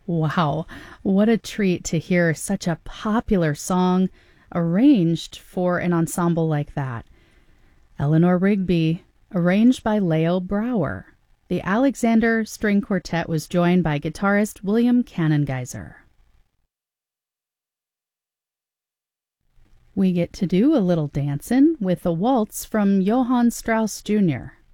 Wow, what a treat to hear such a popular song arranged for an ensemble like that. Eleanor Rigby, arranged by Leo Brouwer. The Alexander String Quartet was joined by guitarist William Cannengeiser. We get to do a little dancing with a waltz from Johann Strauss Jr.